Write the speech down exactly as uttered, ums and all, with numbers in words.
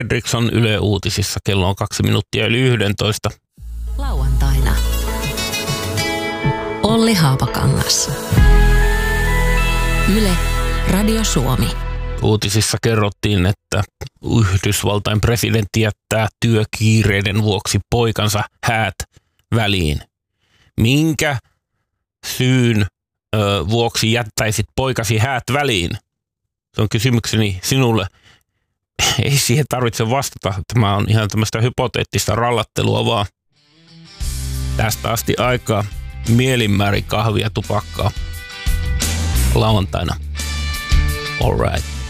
Henriksson Yle Uutisissa. Kello on kaksi minuuttia yli yhdentoista. Lauantaina. Olli Haapakangas. Yle, Radio Suomi. Uutisissa kerrottiin, että Yhdysvaltain presidentti jättää työkiireiden vuoksi poikansa häät väliin. Minkä syyn ö, vuoksi jättäisit poikasi häät väliin? Se on kysymykseni sinulle. Ei siihen tarvitse vastata. Tämä on ihan tämmöistä hypoteettista rallattelua vaan. Tästä asti aikaa mielinmäärin kahvia tupakkaa lauantaina. All right.